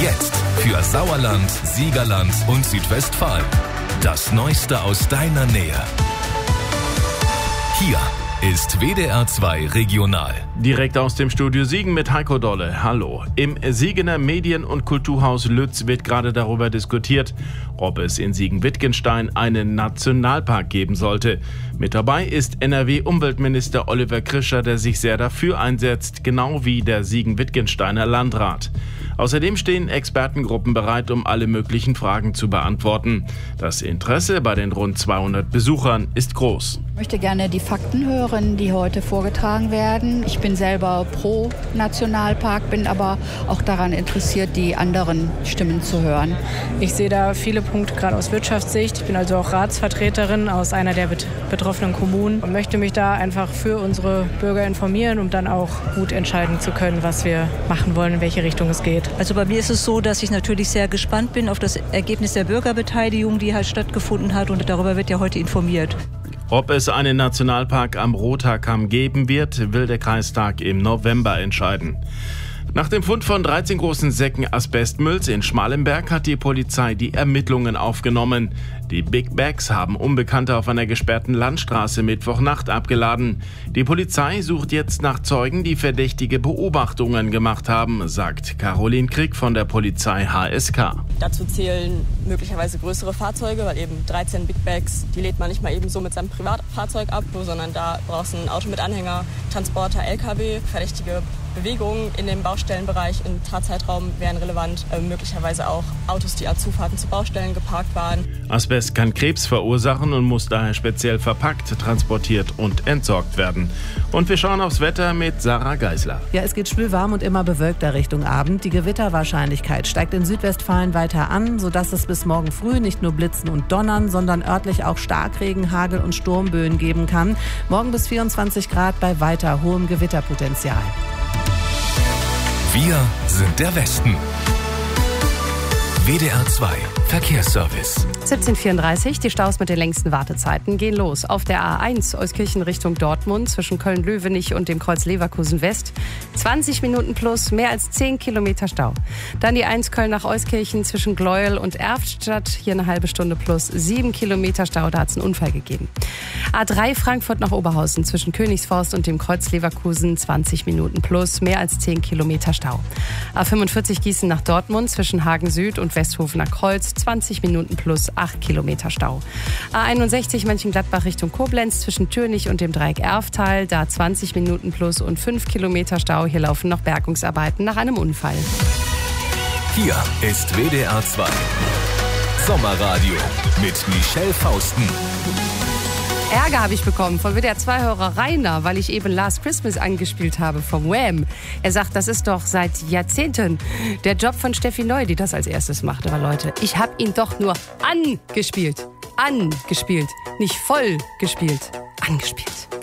Jetzt für Sauerland, Siegerland und Südwestfalen. Das Neueste aus deiner Nähe. Hier ist WDR 2 Regional. Direkt aus dem Studio Siegen mit Heiko Dolle. Hallo. Im Siegener Medien- und Kulturhaus Lütz wird gerade darüber diskutiert, ob es in Siegen-Wittgenstein einen Nationalpark geben sollte. Mit dabei ist NRW-Umweltminister Oliver Krischer, der sich sehr dafür einsetzt, genau wie der Siegen-Wittgensteiner Landrat. Außerdem stehen Expertengruppen bereit, um alle möglichen Fragen zu beantworten. Das Interesse bei den rund 200 Besuchern ist groß. Ich möchte gerne die Fakten hören, die heute vorgetragen werden. Ich bin selber pro Nationalpark, bin aber auch daran interessiert, die anderen Stimmen zu hören. Ich sehe da viele Punkte, gerade aus Wirtschaftssicht. Ich bin also auch Ratsvertreterin aus einer der betroffenen Kommunen und möchte mich da einfach für unsere Bürger informieren, um dann auch gut entscheiden zu können, was wir machen wollen, in welche Richtung es geht. Also bei mir ist es so, dass ich natürlich sehr gespannt bin auf das Ergebnis der Bürgerbeteiligung, die halt stattgefunden hat, und darüber wird ja heute informiert. Ob es einen Nationalpark am Rothaarkamm geben wird, will der Kreistag im November entscheiden. Nach dem Fund von 13 großen Säcken Asbestmülls in Schmalenberg hat die Polizei die Ermittlungen aufgenommen. Die Big Bags haben Unbekannte auf einer gesperrten Landstraße Mittwochnacht abgeladen. Die Polizei sucht jetzt nach Zeugen, die verdächtige Beobachtungen gemacht haben, sagt Caroline Krieg von der Polizei HSK. Dazu zählen möglicherweise größere Fahrzeuge, weil eben 13 Big Bags, die lädt man nicht mal eben so mit seinem Privatfahrzeug ab, sondern da brauchst du ein Auto mit Anhänger, Transporter, LKW, verdächtige Bewegungen in dem Baustellenbereich im Tatzeitraum wären relevant, möglicherweise auch Autos, die an Zufahrten zu Baustellen geparkt waren. Asbest kann Krebs verursachen und muss daher speziell verpackt, transportiert und entsorgt werden. Und wir schauen aufs Wetter mit Sarah Geisler. Ja, es geht schwülwarm und immer bewölkter Richtung Abend. Die Gewitterwahrscheinlichkeit steigt in Südwestfalen weiter an, sodass es bis morgen früh nicht nur Blitzen und Donnern, sondern örtlich auch Starkregen, Hagel und Sturmböen geben kann. Morgen bis 24 Grad bei weiter hohem Gewitterpotenzial. Wir sind der Westen. WDR 2 Verkehrsservice. 17:34, die Staus mit den längsten Wartezeiten gehen los. Auf der A1 Euskirchen Richtung Dortmund zwischen Köln-Löwenich und dem Kreuz Leverkusen West. 20 Minuten plus, mehr als 10 Kilometer Stau. Dann die 1 Köln nach Euskirchen zwischen Gleuel und Erftstadt. Hier eine halbe Stunde plus, 7 Kilometer Stau, da hat es einen Unfall gegeben. A3 Frankfurt nach Oberhausen zwischen Königsforst und dem Kreuz Leverkusen. 20 Minuten plus, mehr als 10 Kilometer Stau. A45 Gießen nach Dortmund zwischen Hagen Süd und Westhofener Kreuz. 20 Minuten plus, 8 Kilometer Stau. A61 Mönchengladbach Richtung Koblenz zwischen Türnich und dem Dreieck Erftal. Da 20 Minuten plus und 5 Kilometer Stau. Hier laufen noch Bergungsarbeiten nach einem Unfall. Hier ist WDR 2 Sommerradio mit Michelle Fausten. Ärger habe ich bekommen von WDR 2-Hörer Rainer, weil ich eben Last Christmas angespielt habe vom Wham. Er sagt, das ist doch seit Jahrzehnten der Job von Steffi Neu, die das als erstes macht. Aber Leute, ich habe ihn doch nur angespielt. Angespielt. Nicht voll gespielt. Angespielt.